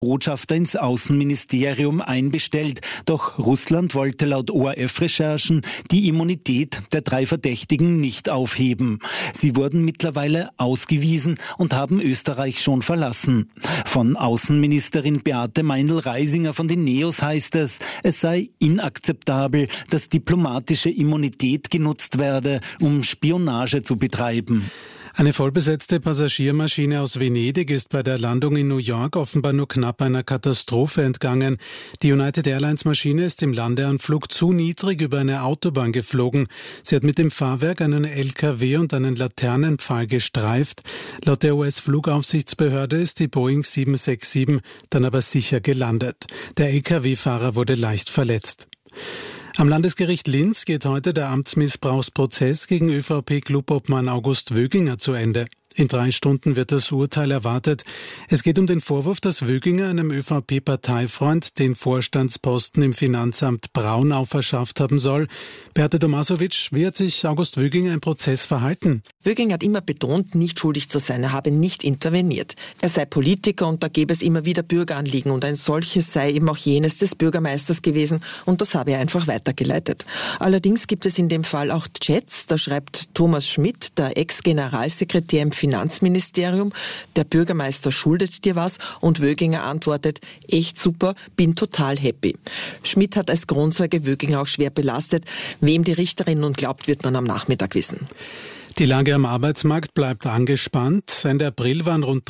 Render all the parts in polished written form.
Botschafter ins Außenministerium einbestellt. Doch Russland wollte laut ORF-Recherchen die Immunität der 3 Verdächtigen nicht aufheben. Sie wurden mittlerweile ausgewiesen und haben Österreich schon verlassen. Von Außenministerin Beate Meindl-Reisinger von den NEOS heißt es sei inakzeptabel, dass diplomatische Immunität genutzt werde, um Spionage zu betreiben. Eine vollbesetzte Passagiermaschine aus Venedig ist bei der Landung in New York offenbar nur knapp einer Katastrophe entgangen. Die United Airlines Maschine ist im Landeanflug zu niedrig über eine Autobahn geflogen. Sie hat mit dem Fahrwerk einen LKW und einen Laternenpfahl gestreift. Laut der US-Flugaufsichtsbehörde ist die Boeing 767 dann aber sicher gelandet. Der LKW-Fahrer wurde leicht verletzt. Am Landesgericht Linz geht heute der Amtsmissbrauchsprozess gegen ÖVP-Clubobmann August Wöginger zu Ende. In 3 Stunden wird das Urteil erwartet. Es geht um den Vorwurf, dass Wöginger einem ÖVP-Parteifreund den Vorstandsposten im Finanzamt Braunau verschafft haben soll. Beate Tomasovic, wie hat sich August Wöginger im Prozess verhalten? Wöginger hat immer betont, nicht schuldig zu sein. Er habe nicht interveniert. Er sei Politiker und da gäbe es immer wieder Bürgeranliegen und ein solches sei eben auch jenes des Bürgermeisters gewesen und das habe er einfach weitergeleitet. Allerdings gibt es in dem Fall auch Chats, da schreibt Thomas Schmidt, der Ex-Generalsekretär im Finanzministerium, der Bürgermeister schuldet dir was und Wöginger antwortet, echt super, bin total happy. Schmidt hat als Kronzeuge Wöginger auch schwer belastet. Wem die Richterin nun glaubt, wird man am Nachmittag wissen. Die Lage am Arbeitsmarkt bleibt angespannt. Ende April waren rund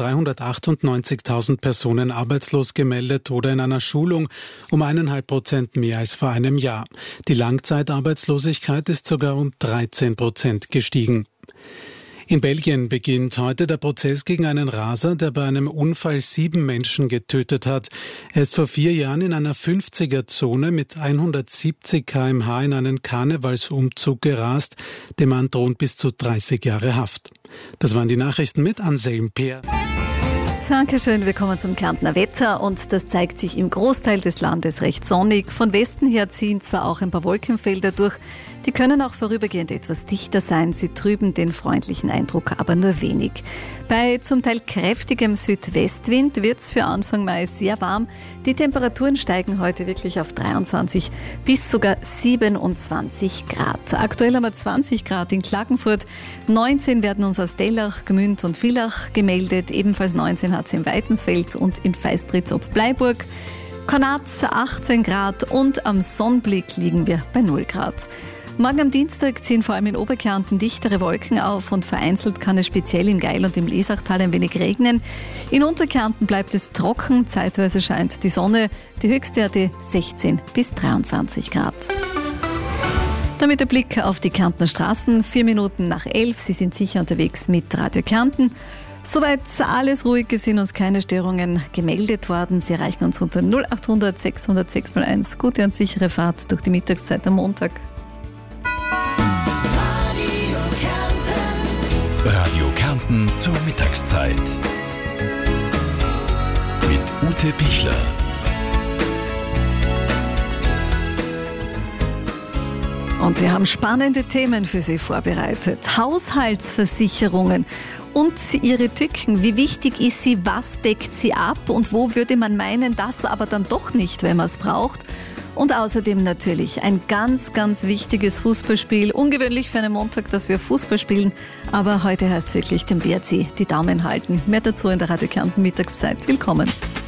398.000 Personen arbeitslos gemeldet oder in einer Schulung, um 1,5% mehr als vor einem Jahr. Die Langzeitarbeitslosigkeit ist sogar um 13% gestiegen. In Belgien beginnt heute der Prozess gegen einen Raser, der bei einem Unfall 7 Menschen getötet hat. Er ist vor 4 Jahren in einer 50er-Zone mit 170 km/h in einen Karnevalsumzug gerast. Dem Mann drohen bis zu 30 Jahre Haft. Das waren die Nachrichten mit Anselm Peer. Dankeschön, wir kommen zum Kärntner Wetter und das zeigt sich im Großteil des Landes recht sonnig. Von Westen her ziehen zwar auch ein paar Wolkenfelder durch, die können auch vorübergehend etwas dichter sein, sie trüben den freundlichen Eindruck aber nur wenig. Bei zum Teil kräftigem Südwestwind wird es für Anfang Mai sehr warm. Die Temperaturen steigen heute wirklich auf 23 bis sogar 27 Grad. Aktuell haben wir 20 Grad in Klagenfurt, 19 werden uns aus Dellach, Gmünd und Villach gemeldet, ebenfalls 19 hat es in Weitensfeld und in Feistritz ob Bleiburg. Konrad 18 Grad und am Sonnenblick liegen wir bei 0 Grad. Morgen am Dienstag ziehen vor allem in Oberkärnten dichtere Wolken auf und vereinzelt kann es speziell im Geil und im Lesachtal ein wenig regnen. In Unterkärnten bleibt es trocken, zeitweise scheint die Sonne, die Höchstwerte 16 bis 23 Grad. Damit der Blick auf die Kärntner Straßen, 4 Minuten nach 11, Sie sind sicher unterwegs mit Radio Kärnten. Soweit alles ruhig, es sind uns keine Störungen gemeldet worden. Sie erreichen uns unter 0800 600 601. Gute und sichere Fahrt durch die Mittagszeit am Montag. Radio Kärnten zur Mittagszeit. Mit Ute Pichler. Und wir haben spannende Themen für Sie vorbereitet. Haushaltsversicherungen und ihre Tücken. Wie wichtig ist sie? Was deckt sie ab? Und wo würde man meinen, das aber dann doch nicht, wenn man es braucht? Und außerdem natürlich ein ganz, ganz wichtiges Fußballspiel. Ungewöhnlich für einen Montag, dass wir Fußball spielen. Aber heute heißt es wirklich, dem WRC die Daumen halten. Mehr dazu in der Radio Kärnten Mittagszeit. Willkommen.